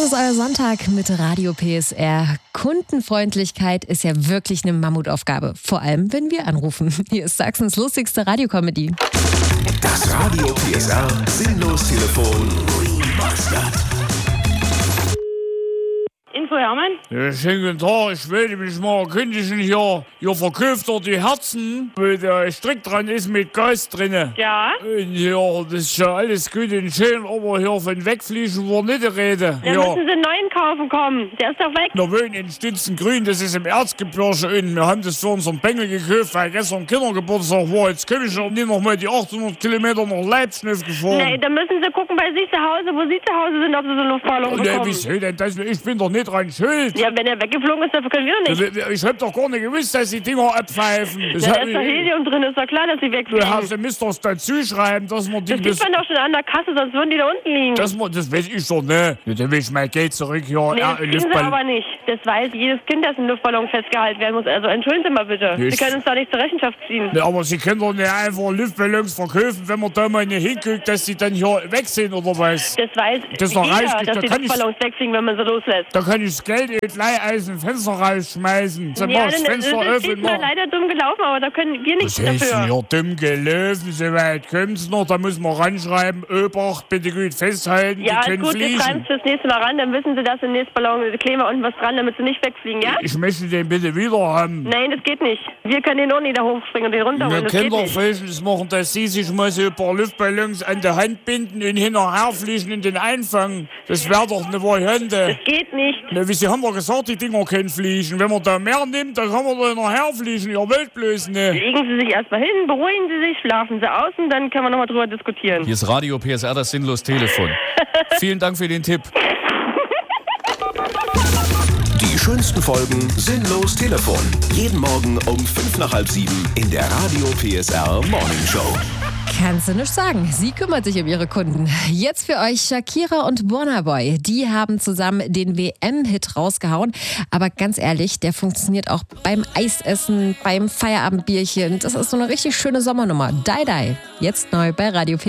ist euer Sonntag mit Radio PSR. Kundenfreundlichkeit ist ja wirklich eine Mammutaufgabe. Vor allem, wenn wir anrufen. Hier ist Sachsens lustigste Radiocomedy. Das Radio PSR Sinnlos-Telefon Remastered. Info Hermann? Ja, schönen guten Tag, ich wollte mich mal erkundigen hier. Ihr verkauft doch die Herzen, wo der Strick dran ist mit Gas drinne. Ja? Und ja, das ist ja alles gut und schön, aber hier von wegfliegen war nicht die Rede. Dann müssen Sie einen neuen kaufen kommen. Der ist doch weg. Wir wohnen in Stützengrün, das ist im Erzgebirge und wir haben das für unseren Bengel gekauft, weil gestern Kindergeburtstag war. Jetzt komme ich auch nicht noch mal die 800 Kilometer nach Leipzig gefahren. Nee, dann müssen Sie gucken bei sich zu Hause, wo Sie zu Hause sind, ob Sie so eine Luftballon bekommen. Wieso denn das? Ich bin doch nicht dran schuld. Ja, wenn er weggeflogen ist, dafür können wir doch nicht. Ich hab doch gar nicht gewusst, dass die Dinger abpfeifen. Da ist doch Helium drin, ist doch klar, dass sie wegfliegen. Du müsst doch dazu schreiben, dass man die... Das sieht man doch schon an der Kasse, sonst würden die da unten liegen. Das weiß ich doch nicht. Dann will ich mein Geld zurück hier. Nee, das kriegen Sie aber nicht. Das weiß jedes Kind, das in Luftballon festgehalten werden muss. Also entschuldigen Sie mal bitte. Sie können uns doch nicht zur Rechenschaft ziehen. Ja, aber Sie können doch nicht einfach Luftballons verkaufen, wenn man da mal nicht hinguckt, dass sie dann hier weg sind, oder was? Das weiß Das ist doch jeder, reichlich. dass Da die kann Luftballons wegfliegen, wenn man sie loslässt. Da kann ich das Geld gleich aus dem Fenster rausschmeißen. Dann mach ich das Fenster das ist öffnen. mal leider dumm gelaufen, aber da können wir nichts Das heißt dafür. ja dumm gelaufen, so weit kommt's noch. Da muss man ranschreiben, Obacht, bitte gut festhalten, Ja, die können gut, wir schreiben fliegen. es fürs nächste Mal ran, dann wissen Sie, dass im nächsten Ballon kleben wir unten was dran, damit sie nicht wegfliegen, ja? Ich möchte den bitte wieder haben. Nein, das geht nicht. Wir können den auch nicht da hochspringen und den runterholen, Wir das können geht doch nicht. Folgendes machen, dass Sie sich mal so ein paar Luftballons an der Hand binden und hinterher fliegen und den einfangen. Das wäre doch eine Variante. Das geht nicht. Na, wie Sie haben doch gesagt, die Dinger können fliegen. Wenn man da mehr nimmt, dann kann man da hinterher fliegen. Ihr wollt bloß nicht. Legen Sie sich erstmal hin, beruhigen Sie sich, schlafen Sie aus und dann können wir nochmal drüber diskutieren. Hier ist Radio PSR, das Sinnlos-Telefon. Vielen Dank für den Tipp. Die schönsten Folgen Sinnlos Telefon. Jeden Morgen um 6:55 in der Radio PSR Morning Show. Kannst du nicht sagen. Sie kümmert sich um ihre Kunden. Jetzt für euch Shakira und Burna Boy. Die haben zusammen den WM-Hit rausgehauen. Aber ganz ehrlich, der funktioniert auch beim Eisessen, beim Feierabendbierchen. Das ist so eine richtig schöne Sommernummer. Die Die. Jetzt neu bei Radio PSR.